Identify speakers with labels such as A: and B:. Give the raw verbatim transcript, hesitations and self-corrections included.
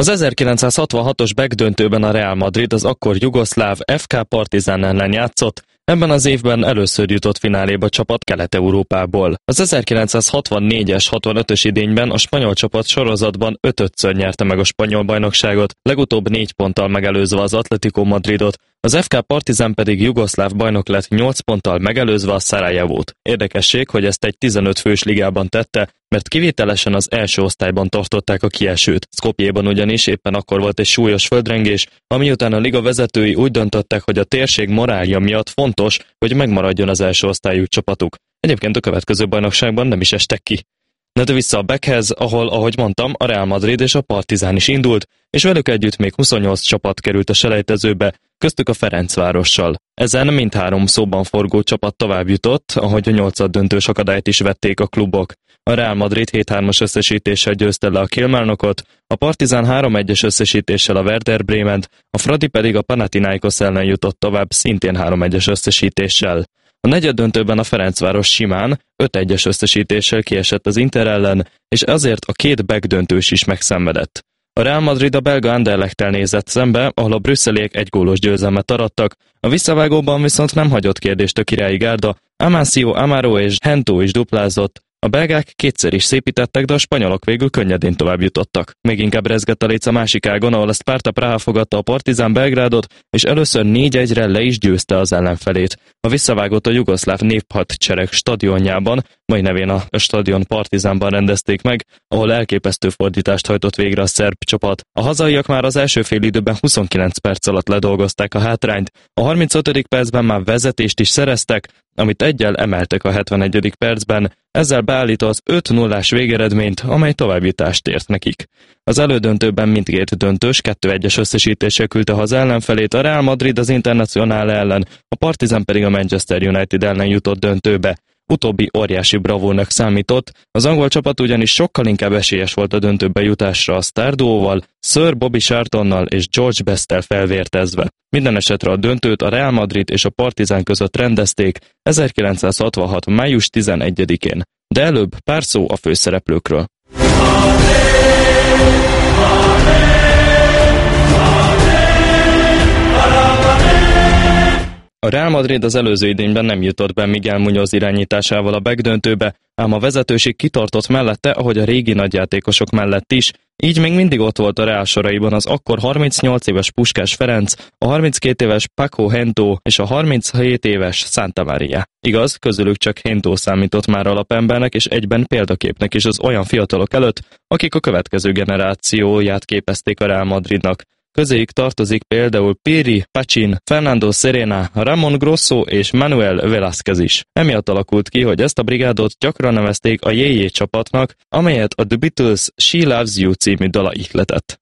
A: Az ezerkilencszázhatvanhatos backdöntőben a Real Madrid az akkor jugoszláv ef ká Partizan ellen játszott, ebben az évben először jutott fináléba csapat Kelet-Európából. Az ezerkilencszázhatvannégyes hatvanötös idényben a spanyol csapat sorozatban ötödször nyerte meg a spanyol bajnokságot, legutóbb négy ponttal megelőzve az Atlético Madridot, az ef ká Partizan pedig jugoszláv bajnok lett nyolc ponttal megelőzve a Szarajevót. Érdekesség, hogy ezt egy tizenöt fős ligában tette, mert kivételesen az első osztályban tartották a kiesőt. Skopjéban ugyanis éppen akkor volt egy súlyos földrengés, ami után a liga vezetői úgy döntöttek, hogy a térség morálja miatt fontos, hogy megmaradjon az első osztályú csapatuk. Egyébként a következő bajnokságban nem is estek ki. Na de vissza a backhez, ahol, ahogy mondtam, a Real Madrid és a Partizan is indult, és velük együtt még huszonnyolc csapat került a selejtezőbe, köztük a Ferencvárossal. Ezen mindhárom szóban forgó csapat tovább jutott, ahogy a nyolcaddöntős akadályt is vették a klubok. A Real Madrid hét hármas összesítéssel győzte le a Kilmarnockot, a Partizan három egyes összesítéssel a Werder Brement, a Fradi pedig a Panathinaikos ellen jutott tovább szintén három egyes összesítéssel. A negyeddöntőben a Ferencváros simán öt egyes összesítéssel kiesett az Inter ellen, és ezért a két backdöntős is megszenvedett. A Real Madrid a belga Anderlechttel nézett szembe, ahol a brüsszeliek egy gólos győzelmet arattak, a visszavágóban viszont nem hagyott kérdést a királyi gárda, Amancio, Amaro és Hento is duplázott. A belgák kétszer is szépítettek, de a spanyolok végül könnyedén tovább jutottak. Még inkább rezgett a léc a másik ágon, ahol a Sparta Praha fogadta a Partizan Belgrádot, és először négy egyre le is győzte az ellenfelét. A visszavágót a jugoszláv néphadsereg stadionjában, mai nevén a stadion Partizanban rendezték meg, ahol elképesztő fordítást hajtott végre a szerb csapat. A hazaiak már az első fél időben huszonkilenc perc alatt ledolgozták a hátrányt, a harmincötödik percben már vezetést is szereztek, amit eggyel emeltek a hetvenegyedik percben, ezzel beállítva az öt nullás végeredményt, amely továbbjutást ért nekik. Az elődöntőben mindkét döntős kettő egyes összesítéssel küldte haza ellenfelét, a Real Madrid az Internacional ellen, a Partizan pedig a Manchester United ellen jutott döntőbe. Utóbbi óriási bravúrnak számított, az angol csapat ugyanis sokkal inkább esélyes volt a döntőbe jutásra a sztárduóval, Sir Bobby Charltonnal és George Besttel felvértezve. Minden esetre a döntőt a Real Madrid és a Partizan között rendezték ezerkilencszázhatvanhat május tizenegyedikén. De előbb pár szó a főszereplőkről. A Real Madrid az előző idényben nem jutott be Miguel Muñoz irányításával a backdöntőbe, ám a vezetőség kitartott mellette, ahogy a régi nagyjátékosok mellett is, így még mindig ott volt a Real soraiban az akkor harmincnyolc éves Puskás Ferenc, a harminckét éves Paco Hento és a harminchét éves Santa Maria. Igaz, közülük csak Hento számított már alapembernek és egyben példaképnek is az olyan fiatalok előtt, akik a következő generációját képezték a Real Madridnak. Közéjük tartozik például Piri, Pachin, Fernando Serena, Ramon Grosso és Manuel Velázquez is. Emiatt alakult ki, hogy ezt a brigádot gyakran nevezték a Jé Jé csapatnak, amelyet a The Beatles She Loves You című dala ihletett.